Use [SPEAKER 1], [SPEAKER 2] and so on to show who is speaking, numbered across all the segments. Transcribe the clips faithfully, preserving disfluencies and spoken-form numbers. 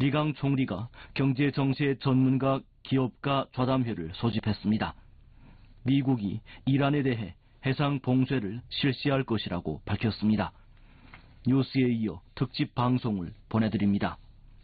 [SPEAKER 1] 리강 총리가 경제정세 전문가 기업가 좌담회를 소집했습니다. 미국이 이란에 대해 해상 봉쇄를 실시할 것이라고 밝혔습니다. 뉴스에 이어 특집 방송을 보내드립니다.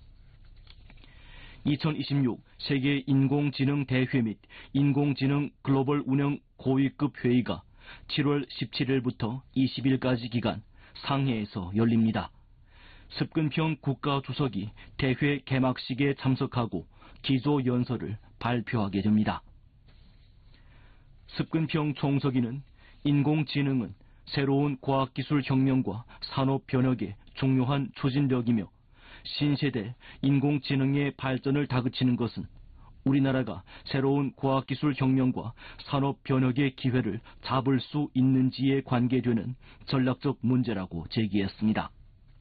[SPEAKER 1] 이천이십육 세계 인공지능 대회 및 인공지능 글로벌 운영 고위급 회의가 칠월 십칠일부터 이십일까지 기간 상해에서 열립니다. 습근평 국가주석이 대회 개막식에 참석하고 기조연설을 발표하게 됩니다. 습근평 총서기는 인공지능은 새로운 과학기술 혁명과 산업 변혁의 중요한 추진력이며 신세대 인공지능의 발전을 다그치는 것은 우리나라가 새로운 과학기술 혁명과 산업 변혁의 기회를 잡을 수 있는지에 관계되는 전략적 문제라고 제기했습니다.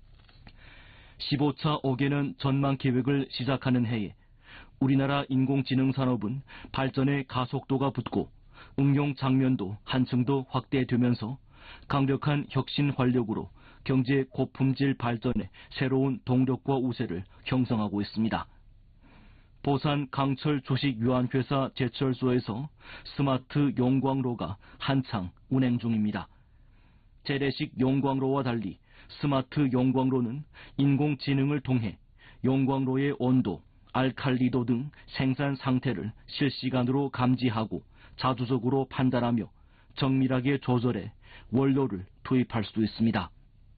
[SPEAKER 1] 십오 차 오 개년 전망계획을 시작하는 해에 우리나라 인공지능 산업은 발전의 가속도가 붙고 응용 장면도 한층 더 확대되면서 강력한 혁신 활력으로 경제 고품질 발전의 새로운 동력과 우세를 형성하고 있습니다. 보산 강철 주식유한회사 제철소에서 스마트 용광로가 한창 운행 중입니다. 재래식 용광로와 달리 스마트 용광로는 인공지능을 통해 용광로의 온도, 알칼리도 등 생산 상태를 실시간으로 감지하고 자주적으로 판단하며 정밀하게 조절해 원료를 투입할 수 있습니다.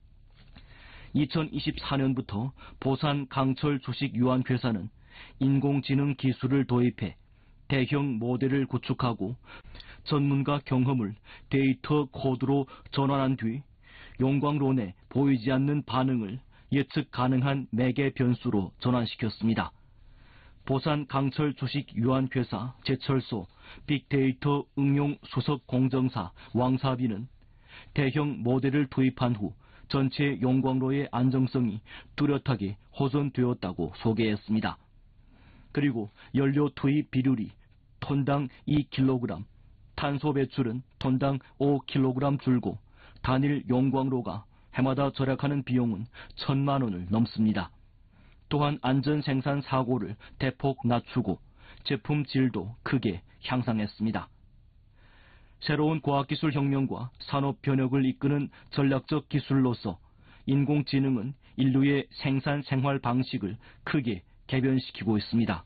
[SPEAKER 1] 이천이십사년부터 보산 강철 주식유한회사는 인공지능 기술을 도입해 대형 모델을 구축하고 전문가 경험을 데이터 코드로 전환한 뒤 용광로 내 보이지 않는 반응을 예측 가능한 매개 변수로 전환시켰습니다. 보산 강철 주식유한회사 제철소 빅데이터 응용 수석 공정사 왕사비는 대형 모델을 투입한 후 전체 용광로의 안정성이 뚜렷하게 호전되었다고 소개했습니다. 그리고 연료 투입 비율이 톤당 이 킬로그램, 탄소 배출은 톤당 오 킬로그램 줄고 단일 용광로가 해마다 절약하는 비용은 천만 원을 넘습니다. 또한 안전 생산 사고를 대폭 낮추고 제품 질도 크게 향상했습니다. 새로운 과학기술 혁명과 산업 변혁을 이끄는 전략적 기술로서 인공지능은 인류의 생산 생활 방식을 크게 개변시키고 있습니다.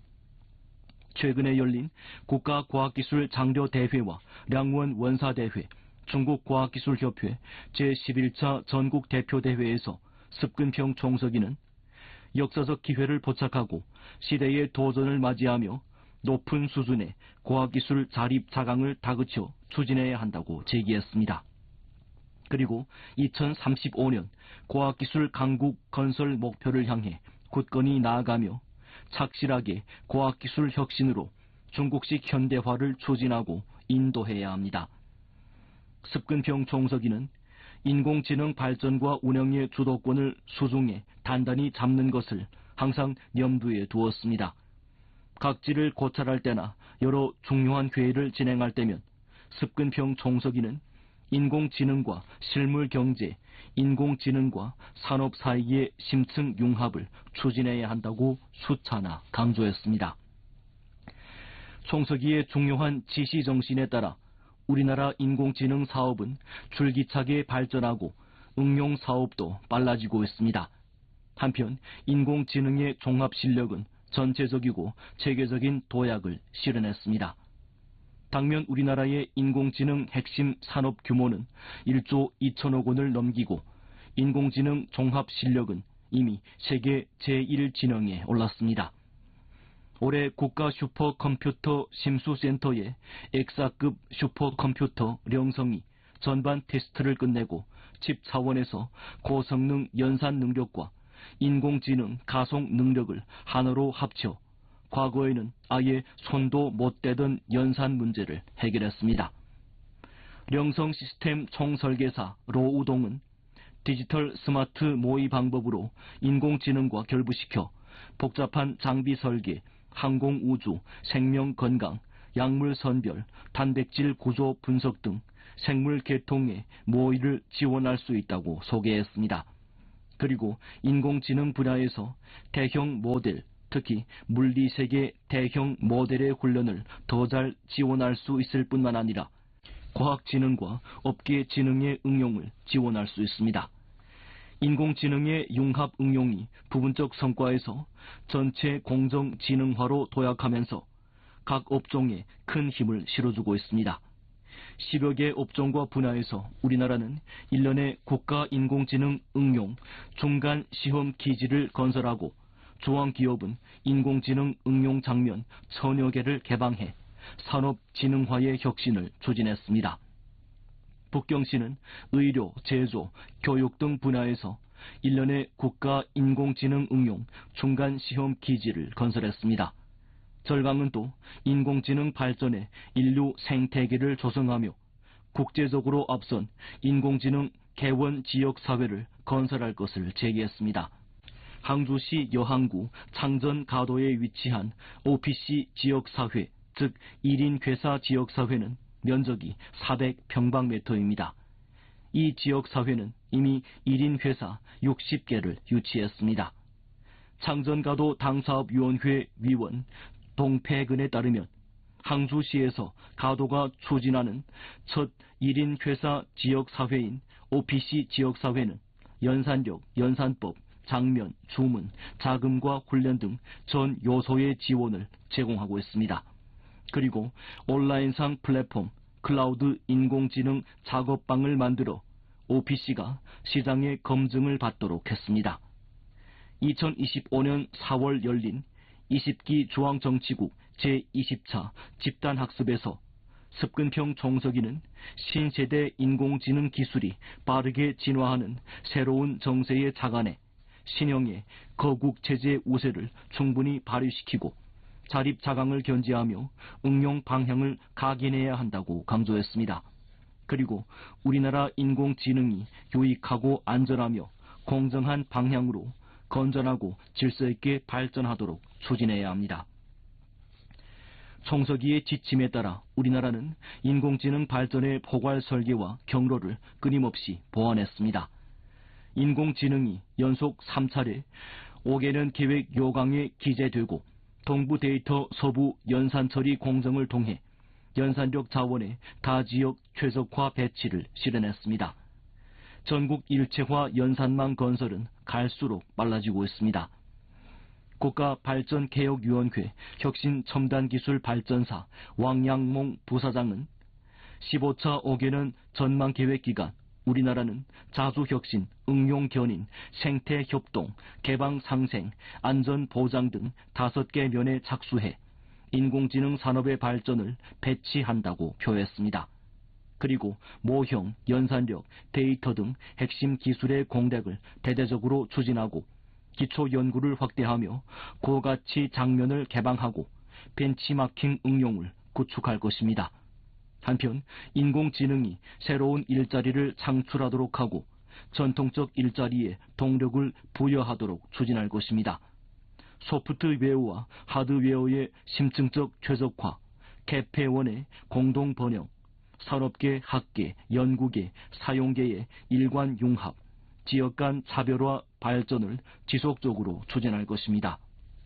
[SPEAKER 1] 최근에 열린 국가과학기술 장려대회와 량원 원사대회, 중국과학기술협회 제십일 차 전국대표대회에서 습근평 총서기는 역사적 기회를 포착하고 시대의 도전을 맞이하며 높은 수준의 과학기술 자립 자강을 다그쳐 추진해야 한다고 제기했습니다. 그리고 이천삼십오년 과학기술 강국 건설 목표를 향해 굳건히 나아가며 착실하게 과학기술 혁신으로 중국식 현대화를 추진하고 인도해야 합니다. 습근평 총서기는 인공지능 발전과 운영의 주도권을 수중에 단단히 잡는 것을 항상 염두에 두었습니다. 각지를 고찰할 때나 여러 중요한 회의를 진행할 때면 습근평 총서기는 인공지능과 실물경제, 인공지능과 산업 사이의 심층 융합을 추진해야 한다고 수차나 강조했습니다. 총서기의 중요한 지시정신에 따라 우리나라 인공지능 사업은 줄기차게 발전하고 응용 사업도 빨라지고 있습니다. 한편 인공지능의 종합 실력은 전체적이고 체계적인 도약을 실현했습니다. 당면 우리나라의 인공지능 핵심 산업 규모는 일조 이천억 원을 넘기고 인공지능 종합 실력은 이미 세계 제일 진영에 올랐습니다. 올해 국가 슈퍼컴퓨터 심수센터의 엑사급 슈퍼컴퓨터 령성이 전반 테스트를 끝내고 칩 차원에서 고성능 연산 능력과 인공지능 가속 능력을 하나로 합쳐 과거에는 아예 손도 못 대던 연산 문제를 해결했습니다. 령성 시스템 총설계사 로우동은 디지털 스마트 모의 방법으로 인공지능과 결부시켜 복잡한 장비 설계, 항공우주, 생명건강, 약물 선별, 단백질 구조 분석 등 생물 계통의 모의를 지원할 수 있다고 소개했습니다. 그리고 인공지능 분야에서 대형 모델, 특히 물리세계 대형 모델의 훈련을 더 잘 지원할 수 있을 뿐만 아니라 과학지능과 업계지능의 응용을 지원할 수 있습니다. 인공지능의 융합 응용이 부분적 성과에서 전체 공정지능화로 도약하면서 각 업종에 큰 힘을 실어주고 있습니다. 십여 개 업종과 분야에서 우리나라는 일 년에 국가 인공지능 응용 중간 시험 기지를 건설하고 중앙기업은 인공지능 응용 장면 천여 개를 개방해 산업진흥화의 혁신을 추진했습니다. 북경시는 의료, 제조, 교육 등 분야에서 일 년에 국가 인공지능 응용 중간 시험 기지를 건설했습니다. 절강은 또 인공지능 발전에 인류 생태계를 조성하며 국제적으로 앞선 인공지능 개원 지역사회를 건설할 것을 제기했습니다. 항주시 여항구 창전가도에 위치한 오피씨 지역사회, 즉 일 인 괴사 지역사회는 면적이 사백 평방미터입니다. 이 지역사회는 이미 일 인 회사 육십 개를 유치했습니다. 창전가도 당사업위원회 위원 동패근에 따르면 항주시에서 가도가 추진하는 첫 일 인 회사 지역사회인 오피씨 지역사회는 연산력, 연산법, 장면, 주문, 자금과 훈련 등 전 요소의 지원을 제공하고 있습니다. 그리고 온라인상 플랫폼 클라우드 인공지능 작업방을 만들어 오피씨가 시장의 검증을 받도록 했습니다. 이천이십오 년 사월 열린 이십 기 중앙정치국 제이십 차 집단학습에서 습근평 총서기는 신세대 인공지능 기술이 빠르게 진화하는 새로운 정세에 착안해 신형의 거국체제 우세를 충분히 발휘시키고 자립자강을 견지하며 응용 방향을 각인해야 한다고 강조했습니다. 그리고 우리나라 인공지능이 유익하고 안전하며 공정한 방향으로 건전하고 질서 있게 발전하도록 추진해야 합니다. 총서기의 지침에 따라 우리나라는 인공지능 발전의 포괄 설계와 경로를 끊임없이 보완했습니다. 인공지능이 연속 삼 차례 오 개년 계획 요강에 기재되고 동부 데이터 서부 연산 처리 공정을 통해 연산력 자원의 다지역 최적화 배치를 실현했습니다. 전국 일체화 연산망 건설은 갈수록 빨라지고 있습니다. 국가발전개혁위원회 혁신첨단기술발전사 왕양몽 부사장은 십오 차 오 개년 전망계획기간 우리나라는 자주혁신, 응용견인, 생태협동, 개방상생, 안전보장 등 다섯 개 면에 착수해 인공지능 산업의 발전을 배치한다고 표했습니다. 그리고 모형, 연산력, 데이터 등 핵심 기술의 공략을 대대적으로 추진하고 기초 연구를 확대하며 고가치 장면을 개방하고 벤치마킹 응용을 구축할 것입니다. 한편 인공지능이 새로운 일자리를 창출하도록 하고 전통적 일자리에 동력을 부여하도록 추진할 것입니다. 소프트웨어와 하드웨어의 심층적 최적화, 개폐원의 공동 번영, 산업계, 학계, 연구계, 사용계의 일관 융합, 지역 간 차별화 발전을 지속적으로 추진할 것입니다.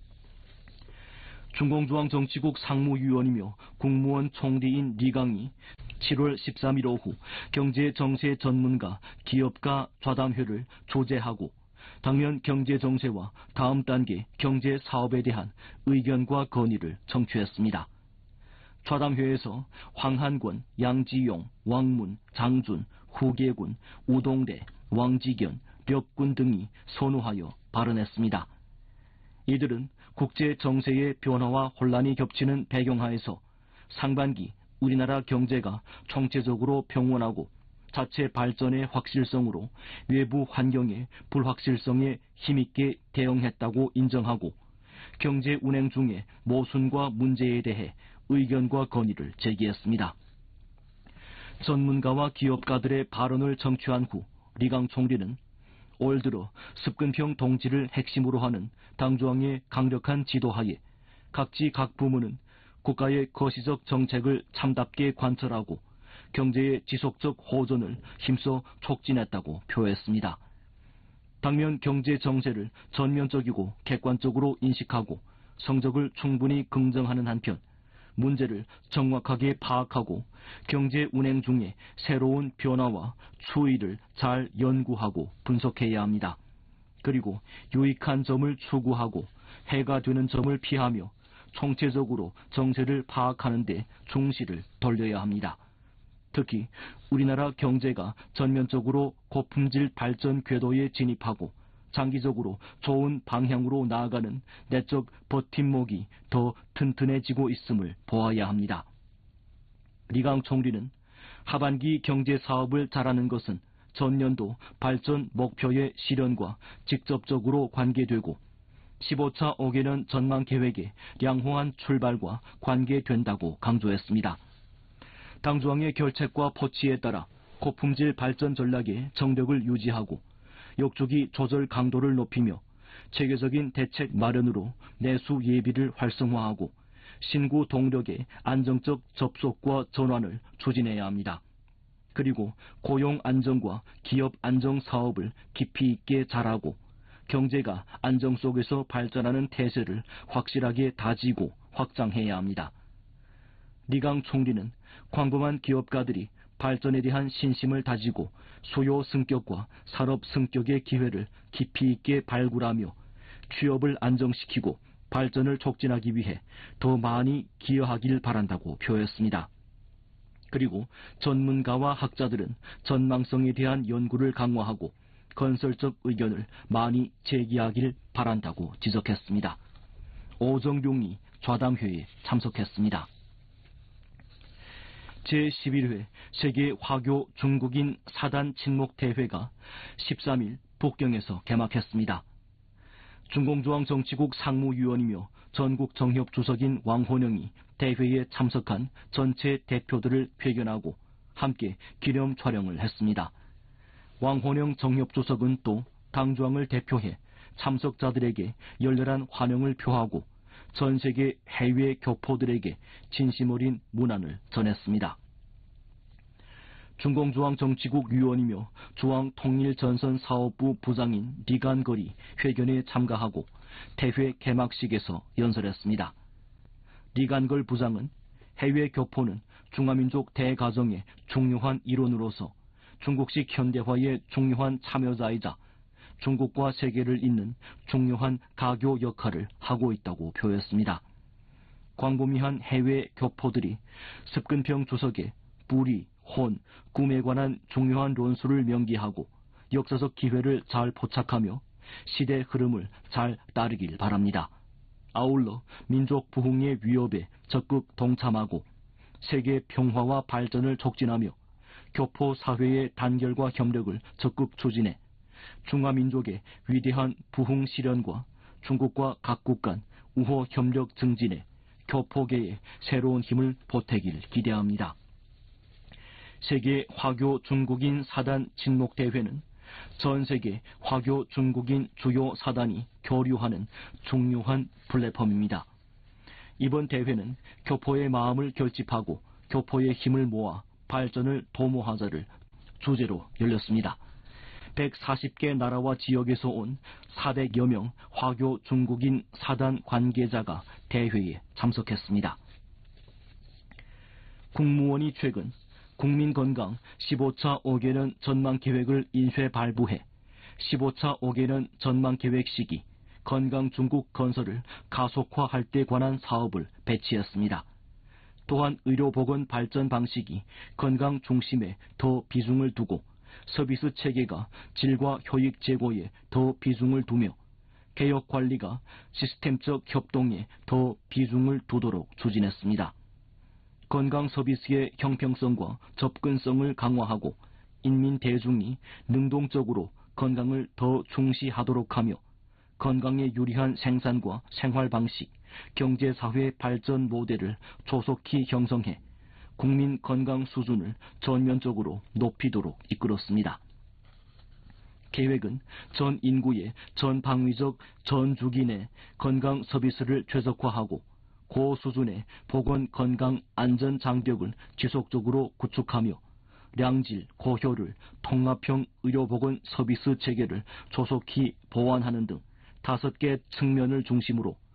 [SPEAKER 1] 중공중앙정치국 상무위원이며 국무원 총리인 리강이 칠월 십삼일 오후 경제정세 전문가 기업가 좌담회를 조제하고 당면 경제정세와 다음 단계 경제사업에 대한 의견과 건의를 청취했습니다. 좌담회에서 황한권, 양지용, 왕문, 장준, 후계군, 우동대, 왕지견, 벽군 등이 선호하여 발언했습니다. 이들은 국제 정세의 변화와 혼란이 겹치는 배경하에서 상반기 우리나라 경제가 총체적으로 평온하고 자체 발전의 확실성으로 외부 환경의 불확실성에 힘있게 대응했다고 인정하고 경제 운행 중의 모순과 문제에 대해 의견과 건의를 제기했습니다. 전문가와 기업가들의 발언을 청취한 후 리강 총리는 올 들어 습근평 동지를 핵심으로 하는 당중앙의 강력한 지도하에 각지 각 부문은 국가의 거시적 정책을 참답게 관철하고 경제의 지속적 호전을 힘써 촉진했다고 표했습니다. 당면 경제 정세를 전면적이고 객관적으로 인식하고 성적을 충분히 긍정하는 한편 문제를 정확하게 파악하고 경제 운행 중에 새로운 변화와 추이를 잘 연구하고 분석해야 합니다. 그리고 유익한 점을 추구하고 해가 되는 점을 피하며 총체적으로 정세를 파악하는 데 중시를 돌려야 합니다. 특히 우리나라 경제가 전면적으로 고품질 발전 궤도에 진입하고 장기적으로 좋은 방향으로 나아가는 내적 버팀목이 더 튼튼해지고 있음을 보아야 합니다. 리강 총리는 하반기 경제 사업을 잘하는 것은 전년도 발전 목표의 실현과 직접적으로 관계되고 십오 차 오 개년 전망 계획의 양호한 출발과 관계된다고 강조했습니다. 당중앙의 결책과 포치에 따라 고품질 발전 전략의 정력을 유지하고 역주기 조절 강도를 높이며 체계적인 대책 마련으로 내수 예비를 활성화하고 신구 동력의 안정적 접속과 전환을 추진해야 합니다. 그리고 고용 안정과 기업 안정 사업을 깊이 있게 잘하고 경제가 안정 속에서 발전하는 태세를 확실하게 다지고 확장해야 합니다. 리강 총리는 광범한 기업가들이 발전에 대한 신심을 다지고 수요 승격과 산업 승격의 기회를 깊이 있게 발굴하며 취업을 안정시키고 발전을 촉진하기 위해 더 많이 기여하길 바란다고 표했습니다. 그리고 전문가와 학자들은 전망성에 대한 연구를 강화하고 건설적 의견을 많이 제기하길 바란다고 지적했습니다. 오정용이 좌담회에 참석했습니다. 제십일 회 세계 화교 중국인 사단 친목 대회가 십삼 일 북경에서 개막했습니다. 중공중앙정치국 상무위원이며 전국 정협 주석인 왕호령이 대회에 참석한 전체 대표들을 회견하고 함께 기념 촬영을 했습니다. 왕호령 정협 주석은 또 당중앙을 대표해 참석자들에게 열렬한 환영을 표하고 전 세계 해외 교포들에게 진심 어린 문안을 전했습니다. 중공중앙정치국 위원이며 중앙통일전선사업부 부장인 리간걸이 회견에 참가하고 대회 개막식에서 연설했습니다. 리간걸 부장은 해외 교포는 중화민족 대가정의 중요한 일원으로서 중국식 현대화의 중요한 참여자이자 중국과 세계를 잇는 중요한 가교 역할을 하고 있다고 표했습니다. 광범위한 해외 교포들이 습근평 주석의 불의, 혼, 꿈에 관한 중요한論수를 명기하고 역사적 기회를 잘 포착하며 시대 흐름을 잘 따르길 바랍니다. 아울러 민족 부흥의 위협에 적극 동참하고 세계 평화와 발전을 촉진하며 교포 사회의 단결과 협력을 적극 추진해 중화민족의 위대한 부흥 실현과 중국과 각국 간 우호 협력 증진에 교포계의 새로운 힘을 보태길 기대합니다. 세계 화교 중국인 사단 친목대회는 전 세계 화교 중국인 주요 사단이 교류하는 중요한 플랫폼입니다. 이번 대회는 교포의 마음을 결집하고 교포의 힘을 모아 발전을 도모하자를 주제로 열렸습니다. 백사십 개 나라와 지역에서 온 사백여 명 화교 중국인 사단 관계자가 대회에 참석했습니다. 국무원이 최근 국민건강 십오 차 오 개년 전망계획을 인쇄 발부해 십오 차 오 개년 전망계획 시기 건강중국 건설을 가속화할 때 관한 사업을 배치했습니다. 또한 의료보건 발전 방식이 건강 중심에 더 비중을 두고 서비스 체계가 질과 효익 제고에 더 비중을 두며 개혁 관리가 시스템적 협동에 더 비중을 두도록 추진했습니다. 건강 서비스의 형평성과 접근성을 강화하고 인민 대중이 능동적으로 건강을 더 중시하도록 하며 건강에 유리한 생산과 생활 방식, 경제사회 발전 모델을 조속히 형성해 국민 건강 수준을 전면적으로 높이도록 이끌었습니다. 계획은 전 인구의 전방위적 전주기 내 건강 서비스를 최적화하고 고수준의 보건 건강 안전 장벽을 지속적으로 구축하며 량질, 고효율, 통합형 의료보건 서비스 체계를 조속히 보완하는 등 다섯 개 측면을 중심으로